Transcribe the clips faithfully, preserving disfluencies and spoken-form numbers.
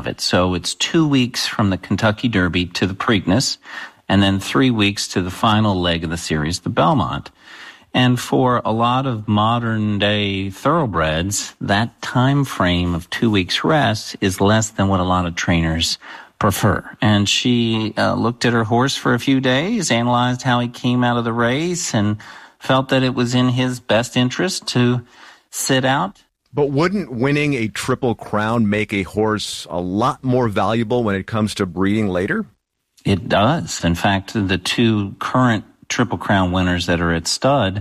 it. So it's two weeks from the Kentucky Derby to the Preakness, and then three weeks to the final leg of the series, the Belmont. And for a lot of modern-day thoroughbreds, that time frame of two weeks rest is less than what a lot of trainers prefer. And she uh, looked at her horse for a few days, analyzed how he came out of the race, and felt that it was in his best interest to sit out. But wouldn't winning a Triple Crown make a horse a lot more valuable when it comes to breeding later? It does. In fact, the two current Triple Crown winners that are at stud,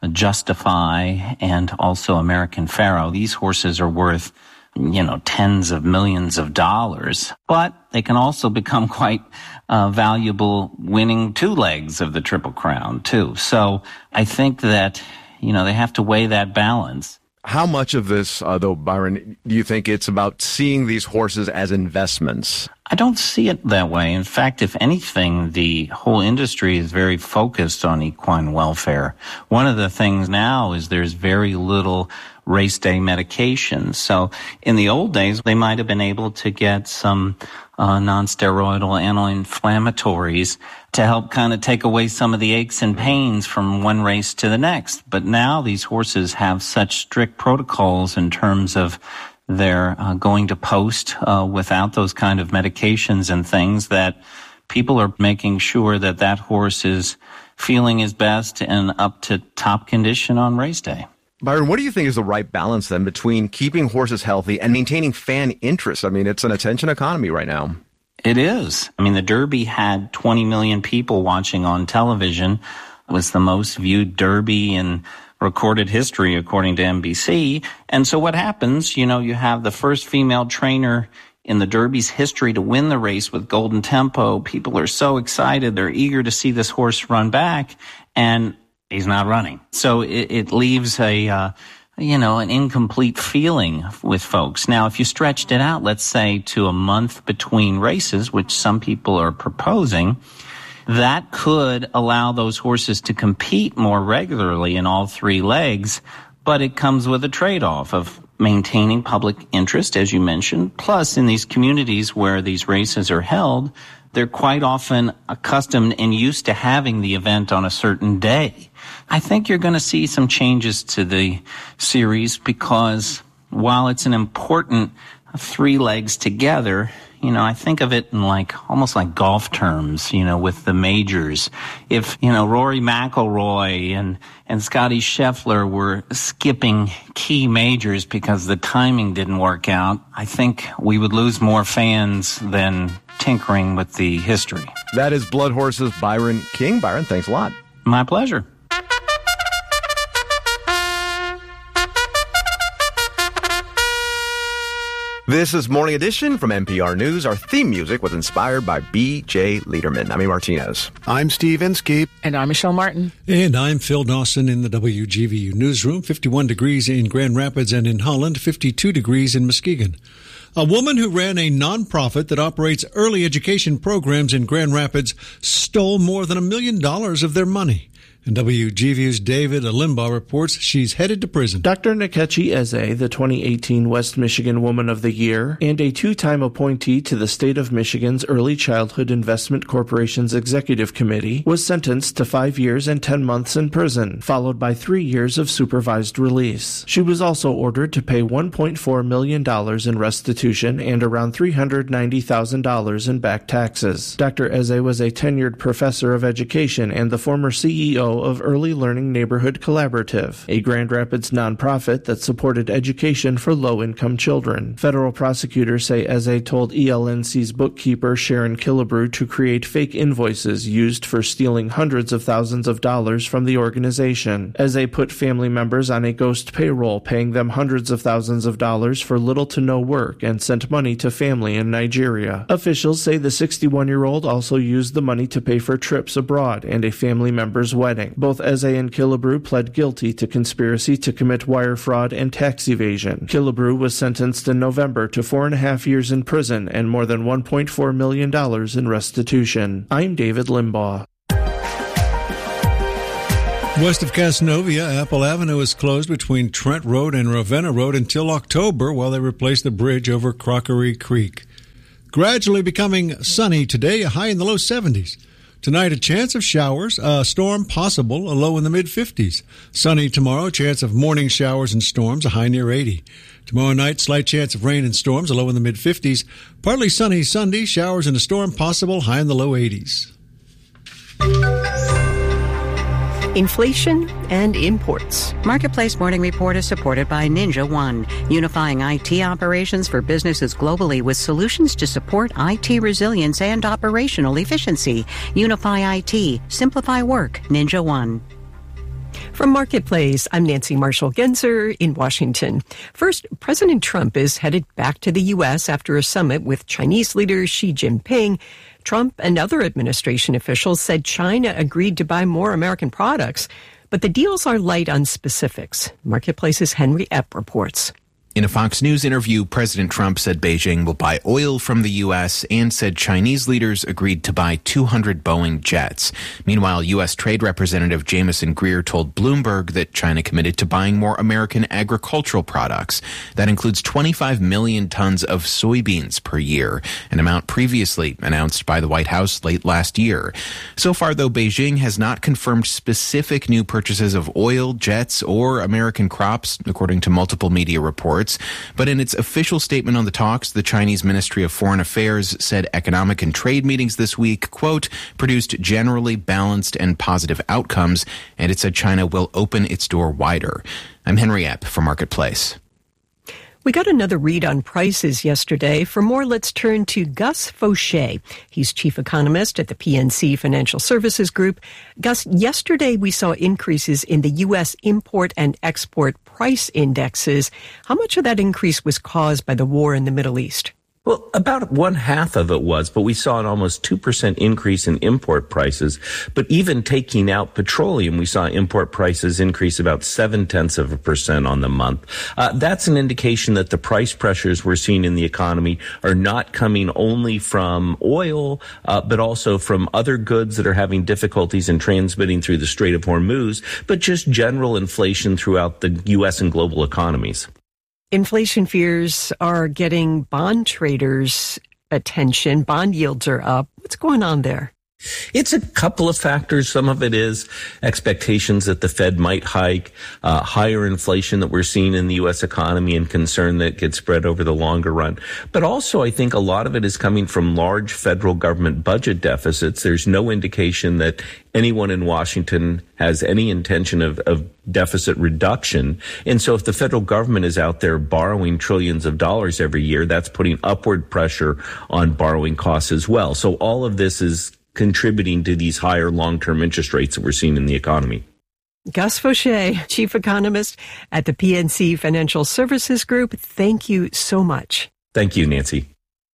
Justify and also American Pharoah, these horses are worth, you know, tens of millions of dollars. But they can also become quite uh, valuable winning two legs of the Triple Crown, too. So I think that, you know, they have to weigh that balance. How much of this, uh, though, Byron, do you think it's about seeing these horses as investments? I don't see it that way. In fact, if anything, the whole industry is very focused on equine welfare. One of the things now is there's very little race day medication. So in the old days, they might have been able to get some uh, non-steroidal anti-inflammatories to help kind of take away some of the aches and pains from one race to the next. But now these horses have such strict protocols in terms of their uh, going to post uh, without those kind of medications and things that people are making sure that that horse is feeling his best and up to top condition on race day. Byron, what do you think is the right balance then between keeping horses healthy and maintaining fan interest? I mean, it's an attention economy right now. It is. I mean, the Derby had twenty million people watching on television. It was the most viewed Derby in recorded history, according to N B C. And so what happens, you know, you have the first female trainer in the Derby's history to win the race with Golden Tempo. People are so excited. They're eager to see this horse run back, and he's not running. So it, it leaves a, uh, you know, an incomplete feeling with folks. Now, if you stretched it out, let's say to a month between races, which some people are proposing, that could allow those horses to compete more regularly in all three legs, but it comes with a trade-off of maintaining public interest, as you mentioned. Plus, in these communities where these races are held, they're quite often accustomed and used to having the event on a certain day. I think you're going to see some changes to the series because while it's an important three legs together, you know, I think of it in like, almost like golf terms, you know, with the majors. If, you know, Rory McIlroy and, and Scotty Scheffler were skipping key majors because the timing didn't work out, I think we would lose more fans than tinkering with the history. That is Blood Horses' Byron King. Byron, thanks a lot. My pleasure. This is Morning Edition from N P R News. Our theme music was inspired by B J Liederman. I'm E. Martinez. I'm Steve Inskeep. And I'm Michelle Martin. And I'm Phil Dawson in the W G V U newsroom. fifty-one degrees in Grand Rapids and in Holland, fifty-two degrees in Muskegon. A woman who ran a nonprofit that operates early education programs in Grand Rapids stole more than a million dollars of their money. And W G V U's David Limbaugh reports she's headed to prison. Doctor Nkechi Eze, the twenty eighteen West Michigan Woman of the Year, and a two-time appointee to the state of Michigan's Early Childhood Investment Corporation's Executive Committee, was sentenced to five years and ten months in prison, followed by three years of supervised release. She was also ordered to pay one point four million dollars in restitution and around three hundred ninety thousand dollars in back taxes. Doctor Eze was a tenured professor of education and the former C E O of Early Learning Neighborhood Collaborative, a Grand Rapids nonprofit that supported education for low-income children. Federal prosecutors say Eze told E L N C's bookkeeper Sharon Killebrew to create fake invoices used for stealing hundreds of thousands of dollars from the organization. Eze put family members on a ghost payroll, paying them hundreds of thousands of dollars for little to no work, and sent money to family in Nigeria. Officials say the sixty-one-year-old also used the money to pay for trips abroad and a family member's wedding. Both Eze and Killebrew pled guilty to conspiracy to commit wire fraud and tax evasion. Killebrew was sentenced in November to four and a half years in prison and more than one point four million dollars in restitution. I'm David Limbaugh. West of Casanova, Apple Avenue is closed between Trent Road and Ravenna Road until October while they replace the bridge over Crockery Creek. Gradually becoming sunny today, a high in the low seventies. Tonight, a chance of showers, a storm possible, a low in the mid-fifties. Sunny tomorrow, chance of morning showers and storms, a high near eighty. Tomorrow night, slight chance of rain and storms, a low in the mid-fifties. Partly sunny Sunday, showers and a storm possible, high in the low eighties. Inflation and imports. Marketplace Morning Report is supported by Ninja One, unifying I T operations for businesses globally with solutions to support I T resilience and operational efficiency. Unify I T. Simplify work. Ninja One. From Marketplace, I'm Nancy Marshall-Genzer in Washington. First, President Trump is headed back to the U S after a summit with Chinese leader Xi Jinping. Trump and other administration officials said China agreed to buy more American products, but the deals are light on specifics. Marketplace's Henry Epp reports. In a Fox News interview, President Trump said Beijing will buy oil from the U S and said Chinese leaders agreed to buy two hundred Boeing jets. Meanwhile, U S Trade Representative Jamieson Greer told Bloomberg that China committed to buying more American agricultural products. That includes twenty-five million tons of soybeans per year, an amount previously announced by the White House late last year. So far, though, Beijing has not confirmed specific new purchases of oil, jets, or American crops, according to multiple media reports. But in its official statement on the talks, the Chinese Ministry of Foreign Affairs said economic and trade meetings this week, quote, produced generally balanced and positive outcomes, and it said China will open its door wider. I'm Henry Epp for Marketplace. We got another read on prices yesterday. For more, let's turn to Gus Faucher. He's chief economist at the P N C Financial Services Group. Gus, yesterday we saw increases in the U S import and export price indexes. How much of that increase was caused by the war in the Middle East? Well, about one half of it was, but we saw an almost two percent increase in import prices. But even taking out petroleum, we saw import prices increase about seven tenths of a percent on the month. Uh, that's an indication that the price pressures we're seeing in the economy are not coming only from oil, uh, but also from other goods that are having difficulties in transmitting through the Strait of Hormuz, but just general inflation throughout the U S and global economies. Inflation fears are getting bond traders' attention. Bond yields are up. What's going on there? It's a couple of factors. Some of it is expectations that the Fed might hike, uh, higher inflation that we're seeing in the U S economy and concern that gets spread over the longer run. But also, I think a lot of it is coming from large federal government budget deficits. There's no indication that anyone in Washington has any intention of, of deficit reduction. And so if the federal government is out there borrowing trillions of dollars every year, that's putting upward pressure on borrowing costs as well. So all of this is contributing to these higher long-term interest rates that we're seeing in the economy. Gus Faucher, chief economist at the P N C Financial Services Group. Thank you so much. Thank you, Nancy.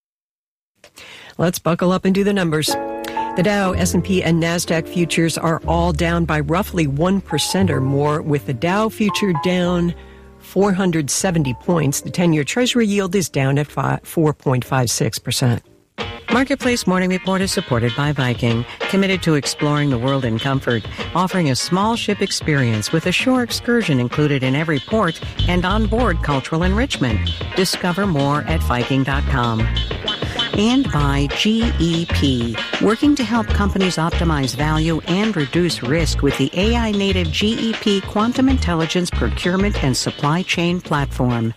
Let's buckle up and do the numbers. The Dow, S and P, and NASDAQ futures are all down by roughly one percent or more, with the Dow future down four hundred seventy points. The ten-year Treasury yield is down at four point five six percent. Marketplace Morning Report is supported by Viking, committed to exploring the world in comfort, offering a small ship experience with a shore excursion included in every port and onboard cultural enrichment. Discover more at Viking dot com. And by G E P, working to help companies optimize value and reduce risk with the A I-native G E P Quantum Intelligence Procurement and Supply Chain Platform.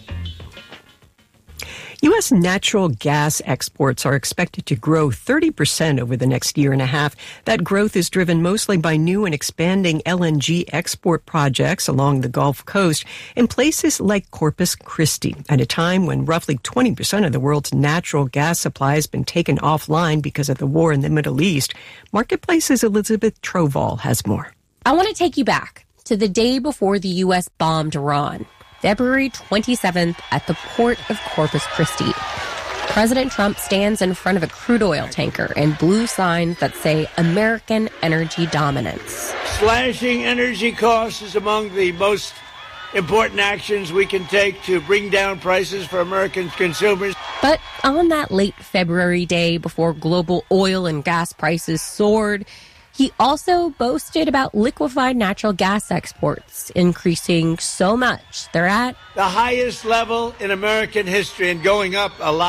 U S natural gas exports are expected to grow thirty percent over the next year and a half. That growth is driven mostly by new and expanding L N G export projects along the Gulf Coast in places like Corpus Christi, at a time when roughly twenty percent of the world's natural gas supply has been taken offline because of the war in the Middle East. Marketplace's Elizabeth Troval has more. I want to take you back to the day before the U S bombed Iran. February twenty-seventh at the port of Corpus Christi. President Trump stands in front of a crude oil tanker and blue signs that say American energy dominance. Slashing energy costs is among the most important actions we can take to bring down prices for American consumers. But on that late February day before global oil and gas prices soared, he also boasted about liquefied natural gas exports increasing so much they're at the highest level in American history and going up a lot.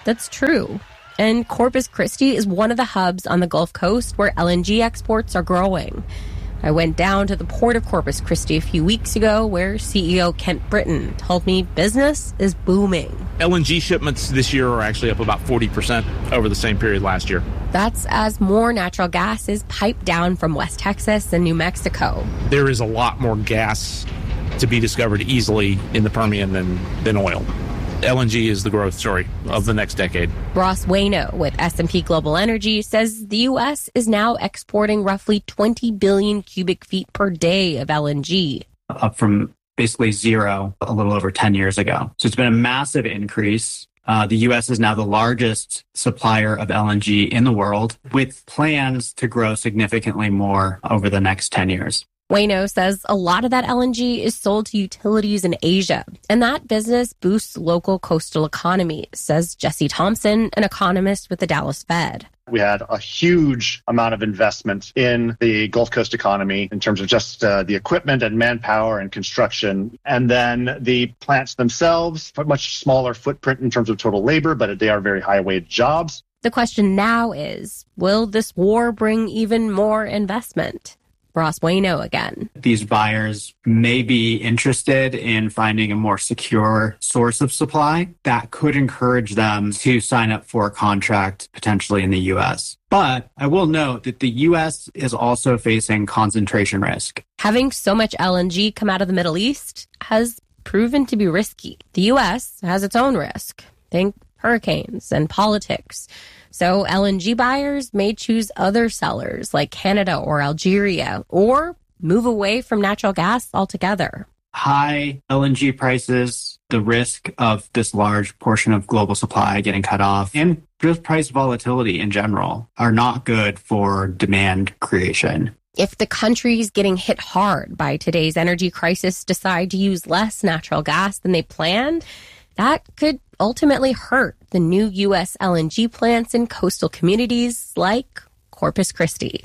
that's true. And Corpus Christi is one of the hubs on the Gulf Coast where L N G exports are growing. I went down to the port of Corpus Christi a few weeks ago where C E O Kent Britton told me business is booming. L N G shipments this year are actually up about forty percent over the same period last year. That's as more natural gas is piped down from West Texas and New Mexico. There is a lot more gas to be discovered easily in the Permian than, than oil. L N G is the growth story of the next decade. Ross Waino with S and P Global Energy says the U S is now exporting roughly twenty billion cubic feet per day of L N G. Up from basically zero a little over ten years ago. So it's been a massive increase. Uh, the U S is now the largest supplier of L N G in the world, with plans to grow significantly more over the next ten years. Waino says a lot of that L N G is sold to utilities in Asia, and that business boosts local coastal economies, says Jesse Thompson, an economist with the Dallas Fed. We had a huge amount of investment in the Gulf Coast economy in terms of just uh, the equipment and manpower and construction. And then the plants themselves, a much smaller footprint in terms of total labor, but they are very high-wage jobs. The question now is, will this war bring even more investment? Ross Waino again. These buyers may be interested in finding a more secure source of supply that could encourage them to sign up for a contract potentially in the U S. But I will note that the U S is also facing concentration risk. Having so much L N G come out of the Middle East has proven to be risky. The U S has its own risk. Think hurricanes and politics. So L N G buyers may choose other sellers like Canada or Algeria, or move away from natural gas altogether. High L N G prices, the risk of this large portion of global supply getting cut off, and just price volatility in general are not good for demand creation. If the countries getting hit hard by today's energy crisis decide to use less natural gas than they planned, that could ultimately hurt the new U S L N G plants in coastal communities like Corpus Christi.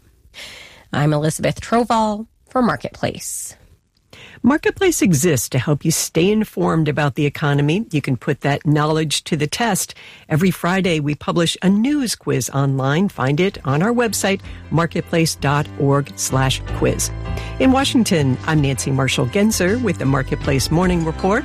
I'm Elizabeth Troval for Marketplace. Marketplace exists to help you stay informed about the economy. You can put that knowledge to the test. Every Friday, we publish a news quiz online. Find it on our website, marketplace.org slash quiz. In Washington, I'm Nancy Marshall-Genzer with the Marketplace Morning Report.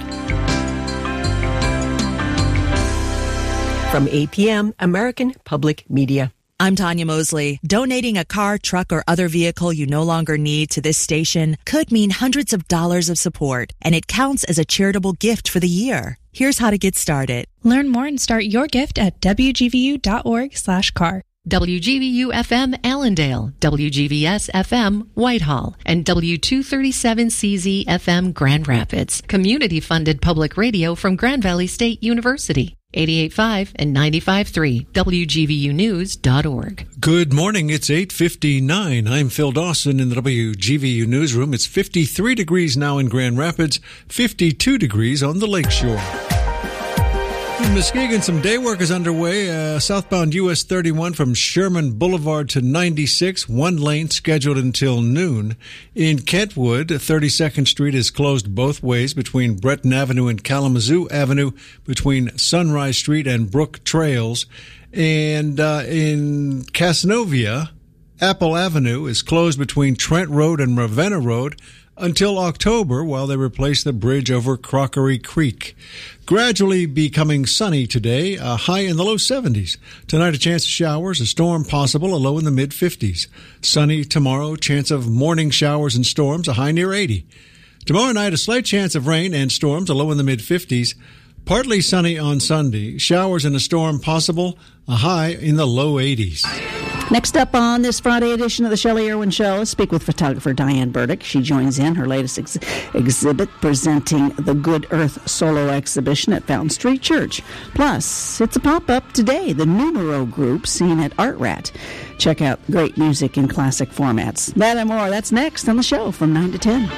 From A P M, American Public Media. I'm Tanya Mosley. Donating a car, truck, or other vehicle you no longer need to this station could mean hundreds of dollars of support, and it counts as a charitable gift for the year. Here's how to get started. Learn more and start your gift at W G V U dot org slash car. W G V U F M Allendale, W G V S F M Whitehall, and W two thirty-seven C Z F M Grand Rapids. Community-funded public radio from Grand Valley State University. eighty-eight point five and ninety-five point three, W G V U news dot org. Good morning. It's eight fifty-nine. I'm Phil Dawson in the W G V U newsroom. It's fifty-three degrees now in Grand Rapids, fifty-two degrees on the lakeshore. In Muskegon, some day work is underway. Uh, southbound U S thirty-one from Sherman Boulevard to ninety-six, one lane scheduled until noon. In Kentwood, thirty-second Street is closed both ways between Breton Avenue and Kalamazoo Avenue, between Sunrise Street and Brook Trails. And uh, in Casanova, Apple Avenue is closed between Trent Road and Ravenna Road until October while they replace the bridge over Crockery Creek. Gradually becoming sunny today, a high in the low seventies. Tonight, a chance of showers, a storm possible, a low in the mid-fifties. Sunny tomorrow, chance of morning showers and storms, a high near eighty. Tomorrow night, a slight chance of rain and storms, a low in the mid-fifties. Partly sunny on Sunday, showers and a storm possible, a high in the low eighties. Next up on this Friday edition of the Shelley Irwin Show, speak with photographer Diane Burdick. She joins in her latest ex- exhibit presenting the Good Earth Solo Exhibition at Fountain Street Church. Plus, it's a pop-up today, the Numero Group seen at Art Rat. Check out great music in classic formats. That and more, that's next on the show from nine to ten.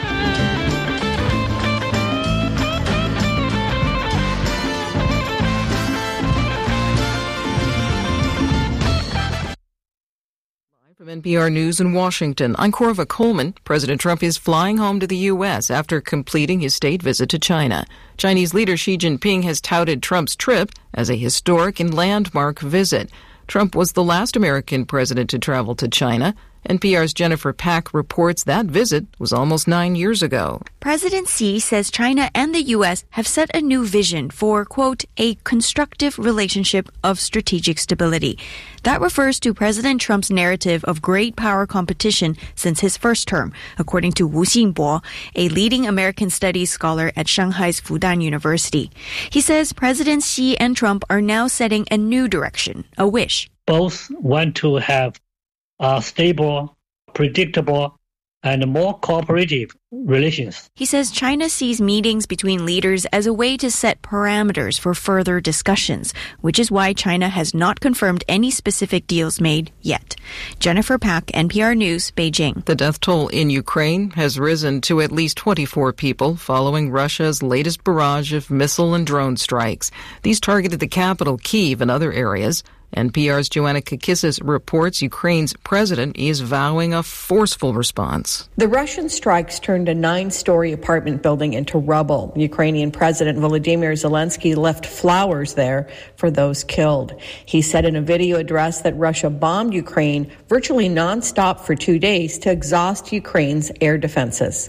From N P R News in Washington, I'm Corva Coleman. President Trump is flying home to the U S after completing his state visit to China. Chinese leader Xi Jinping has touted Trump's trip as a historic and landmark visit. Trump was the last American president to travel to China. N P R's Jennifer Pack reports that visit was almost nine years ago. President Xi says China and the U S have set a new vision for, quote, a constructive relationship of strategic stability. That refers to President Trump's narrative of great power competition since his first term, according to Wu Xingbo, a leading American studies scholar at Shanghai's Fudan University. He says President Xi and Trump are now setting a new direction, a wish. Both want to have Uh, stable, predictable, and more cooperative relations. He says China sees meetings between leaders as a way to set parameters for further discussions, which is why China has not confirmed any specific deals made yet. Jennifer Pack, N P R News, Beijing. The death toll in Ukraine has risen to at least twenty-four people following Russia's latest barrage of missile and drone strikes. These targeted the capital, Kyiv, and other areas. N P R's Joanna Kakissis reports Ukraine's president is vowing a forceful response. The Russian strikes turned a nine-story apartment building into rubble. Ukrainian President Volodymyr Zelensky left flowers there for those killed. He said in a video address that Russia bombed Ukraine virtually nonstop for two days to exhaust Ukraine's air defenses.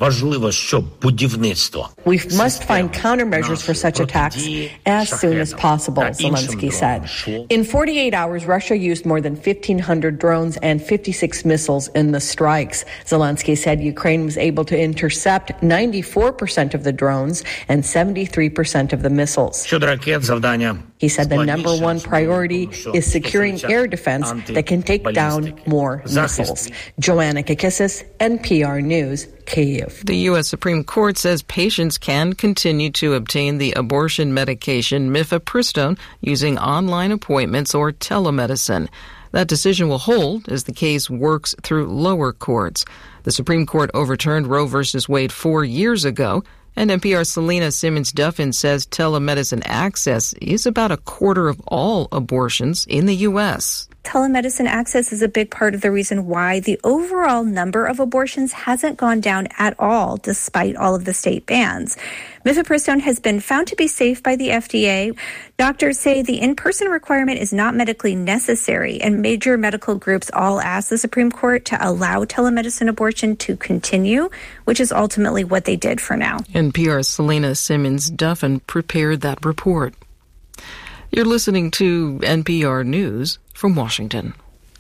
We must find countermeasures for such attacks as soon as possible, Zelensky said. In forty-eight hours, Russia used more than fifteen hundred drones and fifty-six missiles in the strikes. Zelensky said Ukraine was able to intercept ninety-four percent of the drones and seventy-three percent of the missiles. He said the number one priority is securing air defense that can take down more missiles. Joanna Kakissis, N P R News, Kyiv. The U S Supreme Court says patients can continue to obtain the abortion medication mifepristone using online appointments or telemedicine. That decision will hold as the case works through lower courts. The Supreme Court overturned Roe v. Wade four years ago, and N P R's Selena Simmons-Duffin says telemedicine access is about a quarter of all abortions in the U S. Telemedicine access is a big part of the reason why the overall number of abortions hasn't gone down at all, despite all of the state bans. Mifepristone has been found to be safe by the F D A. Doctors say the in-person requirement is not medically necessary, and major medical groups all asked the Supreme Court to allow telemedicine abortion to continue, which is ultimately what they did for now. N P R's Selena Simmons-Duffin prepared that report. You're listening to N P R News from Washington.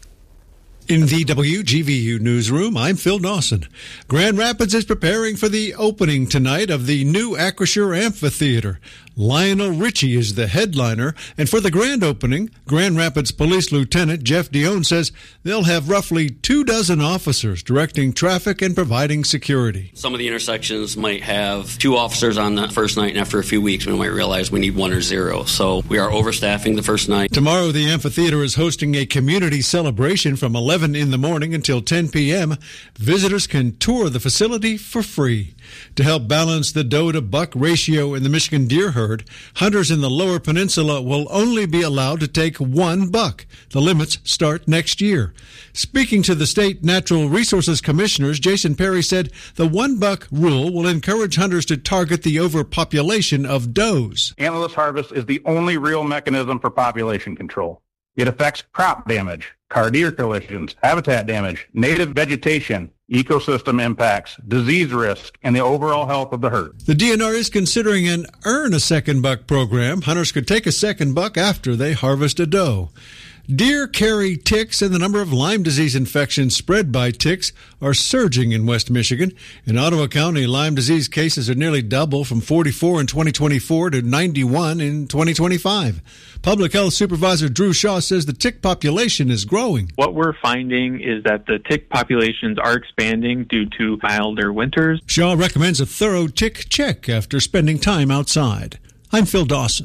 In the W G V U newsroom, I'm Phil Dawson. Grand Rapids is preparing for the opening tonight of the new Acrisure Amphitheater. Lionel Richie is the headliner, and for the grand opening, Grand Rapids Police Lieutenant Jeff Dione says they'll have roughly two dozen officers directing traffic and providing security. Some of the intersections might have two officers on the first night, and after a few weeks, we might realize we need one or zero. So we are overstaffing the first night. Tomorrow, the amphitheater is hosting a community celebration from eleven in the morning until ten p.m. Visitors can tour the facility for free. To help balance the doe-to-buck ratio in the Michigan deer herd, hunters in the Lower Peninsula will only be allowed to take one buck. The limits start next year. Speaking to the state natural resources commissioners, Jason Perry said the one-buck rule will encourage hunters to target the overpopulation of does. Antlerless harvest is the only real mechanism for population control. It affects crop damage, car-deer collisions, habitat damage, native vegetation, ecosystem impacts, disease risk, and the overall health of the herd. The D N R is considering an Earn a Second Buck program. Hunters could take a second buck after they harvest a doe. Deer carry ticks, and the number of Lyme disease infections spread by ticks are surging in West Michigan. In Ottawa County, Lyme disease cases are nearly double from forty-four in twenty twenty-four to ninety-one in twenty twenty-five. Public Health Supervisor Drew Shaw says the tick population is growing. What we're finding is that the tick populations are expanding due to milder winters. Shaw recommends a thorough tick check after spending time outside. I'm Phil Dawson.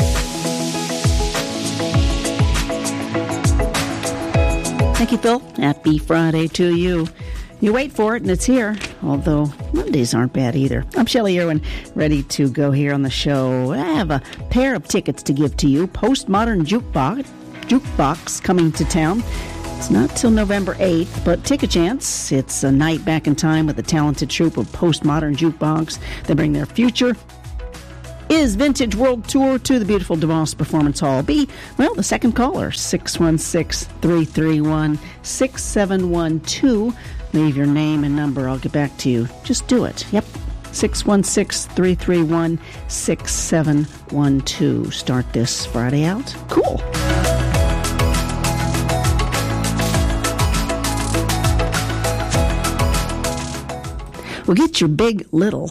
Thank you, Phil. Happy Friday to you. You wait for it, and it's here, although Mondays aren't bad either. I'm Shelley Irwin, ready to go here on the show. I have a pair of tickets to give to you. Postmodern Jukebox, Jukebox coming to town. It's not till November eighth, but take a chance. It's a night back in time with a talented troupe of postmodern jukebox. They bring their future is Vintage World Tour to the beautiful DeVos Performance Hall. Be, well, the second caller, six one six, three three one, six seven one two. Leave your name and number. I'll get back to you. Just do it. Yep. six one six, three three one, six seven one two. Start this Friday out. Cool. Well, get your Big Little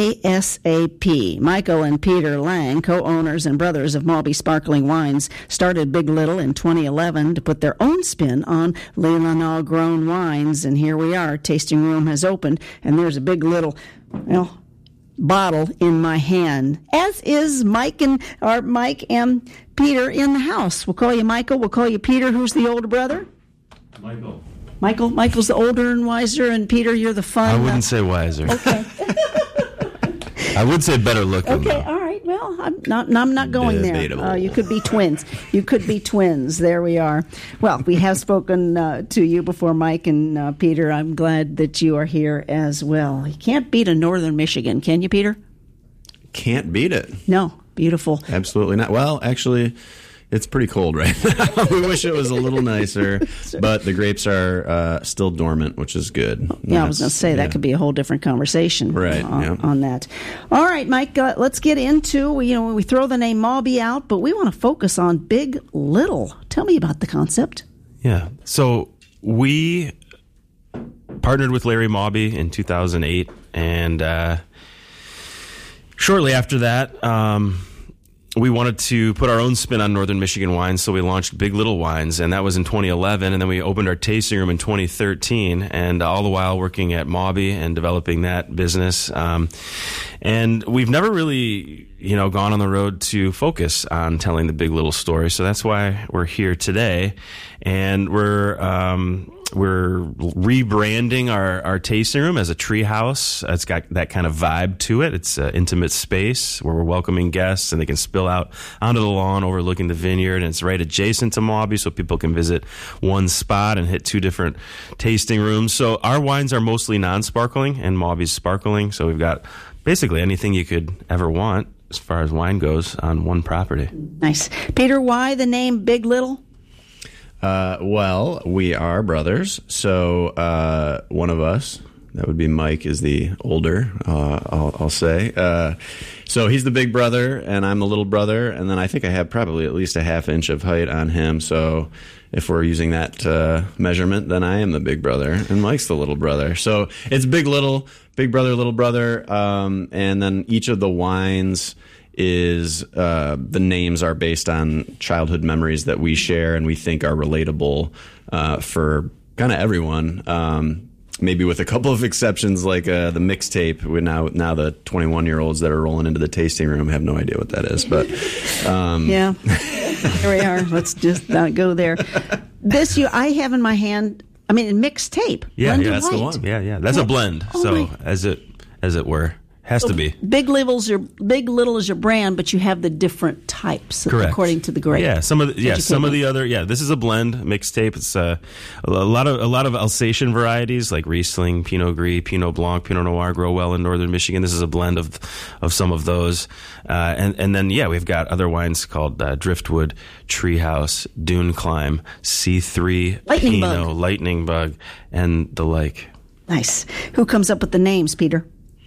ASAP. Michael and Peter Lang, co-owners and brothers of Maubie Sparkling Wines, started Big Little in twenty eleven to put their own spin on Leelanau grown wines. And here we are. Tasting room has opened, and there's a Big Little, well, bottle in my hand, as is Mike and or Mike and Peter in the house. We'll call you Michael. We'll call you Peter. Who's the older brother? Michael. Michael. Michael's the older and wiser, and Peter, you're the fun. I wouldn't uh, say wiser. Okay. I would say better looking. Okay. Though. All right. Well, I'm not. I'm not going Debatable. there. Uh, you could be twins. You could be twins. There we are. Well, we have spoken uh, to you before, Mike and uh, Peter. I'm glad that you are here as well. You can't beat a Northern Michigan, can you, Peter? Can't beat it. No. Beautiful. Absolutely not. Well, actually, it's pretty cold right now. We wish it was a little nicer, but the grapes are uh, still dormant, which is good. Yeah, That's, I was going to say that yeah. could be a whole different conversation right, on, yeah. on that. All right, Mike, uh, let's get into, you know, we throw the name Maubie out, but we want to focus on Big Little. Tell me about the concept. Yeah. So we partnered with Larry Maubie in two thousand eight, and uh, shortly after that, um, we wanted to put our own spin on Northern Michigan wines, so we launched Big Little Wines, and that was in twenty eleven, and then we opened our tasting room in twenty thirteen, and all the while working at Maubie and developing that business. Um, and we've never really, you know, gone on the road to focus on telling the Big Little story, so that's why we're here today, and we're... Um, We're rebranding our, our tasting room as a tree house. It's got that kind of vibe to it. It's an intimate space where we're welcoming guests and they can spill out onto the lawn overlooking the vineyard. And it's right adjacent to Maubie, so people can visit one spot and hit two different tasting rooms. So our wines are mostly non-sparkling and Maubie's sparkling. So we've got basically anything you could ever want as far as wine goes on one property. Nice. Peter, why the name Big Little? Uh, well, we are brothers, so uh, one of us, that would be Mike, is the older, uh, I'll, I'll say. Uh, so he's the big brother, and I'm the little brother, and then I think I have probably at least a half inch of height on him, so if we're using that uh, measurement, then I am the big brother, and Mike's the little brother. So it's Big Little, big brother, little brother, um, and then each of the wines... is uh, the names are based on childhood memories that we share and we think are relatable uh, for kind of everyone. Um, maybe with a couple of exceptions, like uh, the mixtape. We now now the twenty-one year olds that are rolling into the tasting room have no idea what that is. But um. yeah, here we are. Let's just not go there. This you I have in my hand. I mean, mixtape. Yeah, Blended yeah, that's white. the one. Yeah, yeah, that's yeah. a blend. Oh so my. as it as it were. Has to be. Big Little's your Big Little is your brand, but you have the different types Correct. according to the grape. Yeah, some of the, yeah, some of me? the other yeah. This is a blend mixtape. It's uh, a lot of a lot of Alsatian varieties like Riesling, Pinot Gris, Pinot Blanc, Pinot Noir grow well in Northern Michigan. This is a blend of of some of those, uh, and and then yeah, we've got other wines called uh, Driftwood, Treehouse, Dune Climb, C three, Lightning Pinot, Bug. Lightning Bug, and the like. Nice. Who comes up with the names, Peter?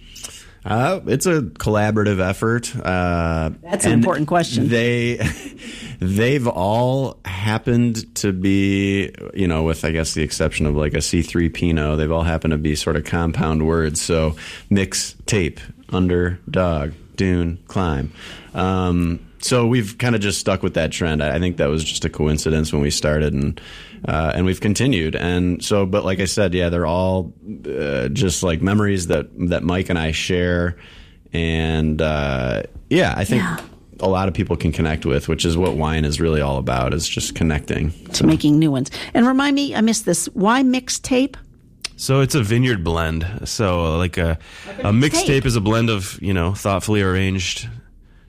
Uh, it's a collaborative effort. Uh, That's an important question. They, they've all happened to be, you know, with I guess the exception of like a C three Pinot, they've all happened to be sort of compound words. So mix, tape, underdog, dune, climb. Um, so we've kind of just stuck with that trend. I think that was just a coincidence when we started, and uh, and we've continued. And so, but like I said, yeah, they're all uh, just like memories that that Mike and I share, and uh, yeah, I think yeah. a lot of people can connect with, which is what wine is really all about, is just connecting. To so. Making new ones. And remind me, I missed this. Why mixtape? So it's a vineyard blend. So like a, a mixtape is a blend of, you know, thoughtfully arranged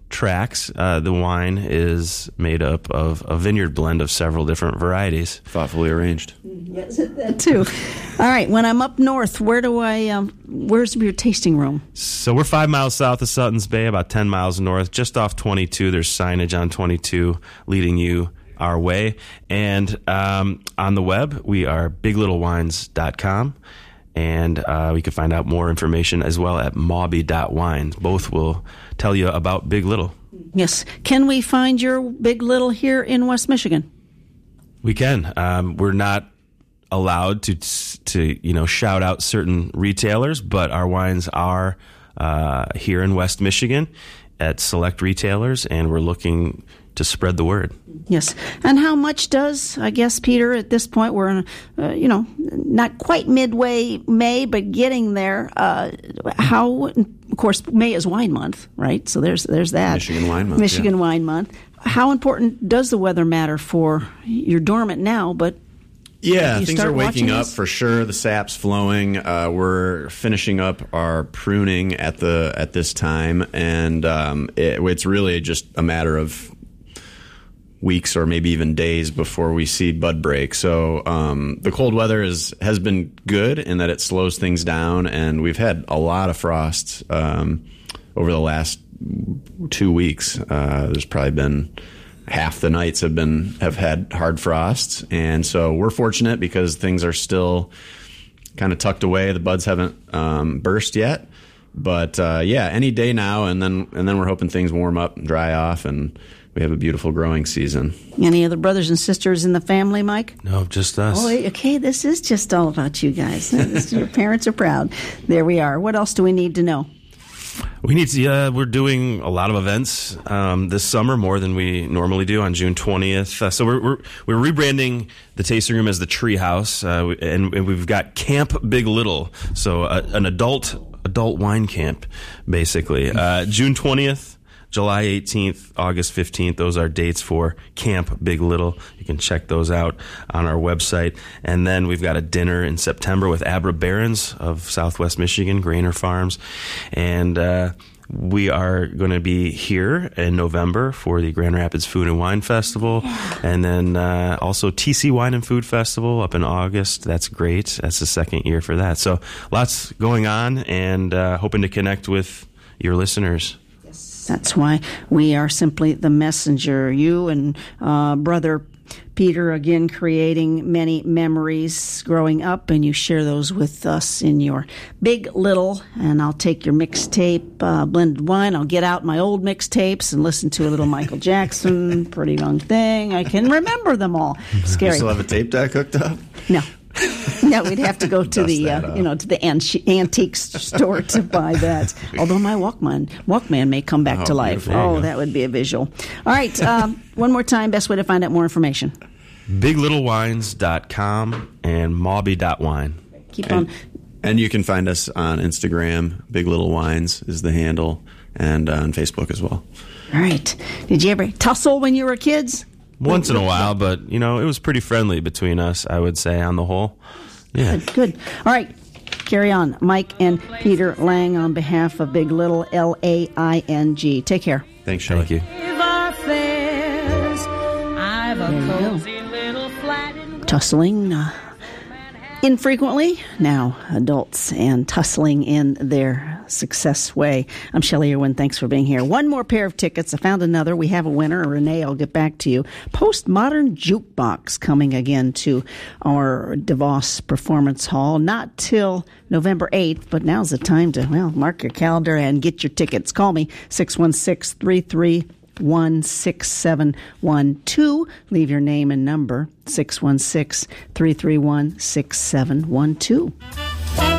tracks. Uh, the wine is made up of a vineyard blend of several different varieties. Thoughtfully arranged. Yes, that too. All right, when I'm up north, where do I? Um, where's your tasting room? So we're five miles south of Sutton's Bay, about ten miles north, just off twenty-two. There's signage on twenty-two leading you our way. And um, on the web, we are big little wines dot com. And uh, we can find out more information as well at mauby dot wine. Both will tell you about Big Little. Yes. Can we find your Big Little here in West Michigan? We can. Um, we're not allowed to to you know shout out certain retailers, but our wines are uh, here in West Michigan at select retailers, and we're looking to spread the word. Yes. And how much does, I guess, Peter, at this point, we're in, a, uh, you know, not quite midway May, but getting there. Uh, how, of course, May is wine month, right? So there's there's that. Michigan Wine Month. Michigan yeah. Wine Month. How important does the weather matter for, you're dormant now, but Yeah, you things start are waking up this? for sure. The sap's flowing. Uh, we're finishing up our pruning at the at this time, and um, it, it's really just a matter of weeks or maybe even days before we see bud break. So um, the cold weather is has been good in that it slows things down, and we've had a lot of frosts um, over the last two weeks. Uh, there's probably been half the nights have been have had hard frosts, and so we're fortunate because things are still kind of tucked away. The buds haven't um, burst yet, but uh, yeah, any day now, and then and then we're hoping things warm up and dry off, and we have a beautiful growing season. Any other brothers and sisters in the family, Mike? No, just us. Oh, okay, this is just all about you guys. This, your parents are proud. There we are. What else do we need to know? We need to. Uh, we're doing a lot of events um, this summer, more than we normally do on June twentieth. Uh, so we're, we're we're rebranding the tasting room as the Treehouse, uh, and, and we've got Camp Big Little, so uh, an adult adult wine camp, basically. Uh, June twentieth. July eighteenth, August fifteenth, those are dates for Camp Big Little. You can check those out on our website. And then we've got a dinner in September with Abra Barons of Southwest Michigan, Grainer Farms. And uh, we are going to be here in November for the Grand Rapids Food and Wine Festival. And then uh, also T C Wine and Food Festival up in August. That's great. That's the second year for that. So lots going on, and uh, hoping to connect with your listeners. That's why we are simply the messenger. You and uh, Brother Peter, again, creating many memories growing up, and you share those with us in your Big Little. And I'll take your mixtape, uh, Blended Wine. I'll get out my old mixtapes and listen to a little Michael Jackson, Pretty Young Thing. I can remember them all. Scary. You still have a tape deck hooked up? No. No, we'd have to go to Dust the that uh, up. you know to the anti- antique store to buy that. Although my Walkman Walkman may come back Oh, to life. beautiful. There you Oh, go. that would be a visual. All right, um, one more time. Best way to find out more information. big little wines dot com and mauby dot wine. Keep on. And, and you can find us on Instagram. Big Little Wines is the handle, and uh, on Facebook as well. All right. Did you ever tussle when you were kids? Once in a while, but, you know, it was pretty friendly between us, I would say, on the whole. Yeah. Good, good. All right. Carry on. Mike and Peter Lang on behalf of Big Little, L A I N G. Take care. Thanks, Shelley. Thank you. Tussling uh, infrequently, now adults, and tussling in their success way. I'm Shelley Irwin. Thanks for being here. One more pair of tickets. I found another. We have a winner. Renee, I'll get back to you. Postmodern Jukebox coming again to our DeVos Performance Hall. Not till November eighth, but now's the time to, well, mark your calendar and get your tickets. Call me, six one six, three three one six seven one two. Leave your name and number, six one six, three three one, six seven one two.